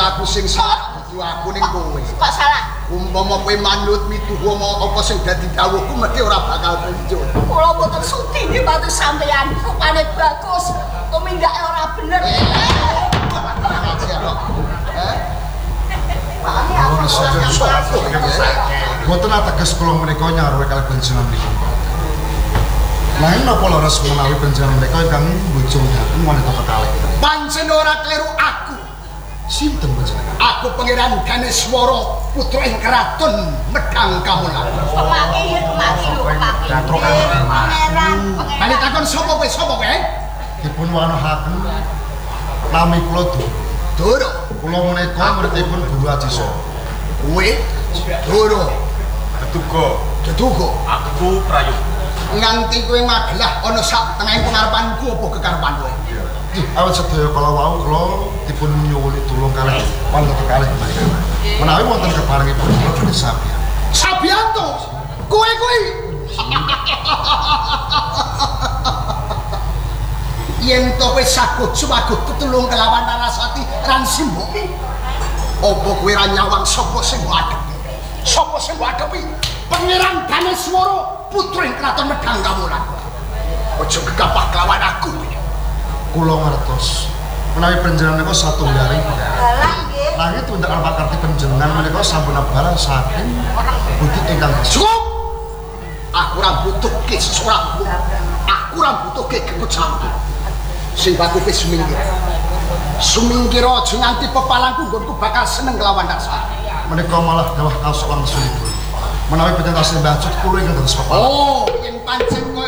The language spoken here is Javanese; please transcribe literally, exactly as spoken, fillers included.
aku sing salah, dudu aku ning kowe. Kok salah? Umpama kowe manut mituhu apa sing dadi dawuhku mesti ora bakal muncul. Kula mboten sudi nggih bantu sampean. Rupane bagus, tumindake ora bener. Boten ateges kula menika nyaruhe kalih panjenengan niku. Lain napa leres menawi panjenengan menika ingkang bojoaken wanita kekalih. Pancen ora kleru aku. Sinten panjenengan? Aku Pangeran Ganeswara, putra ing Kraton Medang Kamulan. Pemaki ya pemaki lho, pemaki. Pangeran, pangeran. Bali takon sapa kowe, sapa kowe? Dipun wanohaken nami kula Doro. Doro. Kula menika muridipun Guru Ajisa. Kowe Doro. Ketuga. Ketuga. Aku Prayu. Nganti kowe magelah ana sak tengahing pengarepanku apa kekarepan kowe? Awit sedaya kala wau kula dipun nyuwuni tulung kalih wanita kekalih panjenengan. Menawi wonten keparengipun kula badhe sabiyan. Sabiyanto. Kowe kuwi. Yen to kowe saged sumagut ketulung kelawan Narasati lan Simbo. Apa kowe ra nyawang sapa sing ngadepi? Sapa sing ngadepi? Pangeran Ganeswara, putra ing Kraton Medang Kamulan. Aja gegabah kelawan aku. Kula ngertos menawi panjenengan menika satunggaling Dalang nggih. langit tundak alpakarti panjenengan menika sampun abal saking budi ingkang cukup. Aku ora butuhke sesuatu. Aku ora butuhke kekecaman. Sing baku wis minggir. Suminggir aja nganti pepalangku nggonku bakal seneng kelawan Narasati. menika malah dawuh kasuwang sulipun. Menawi panjenengan tasih mbajut kula ingkang dados pepalang. Oh, yen pancen kowe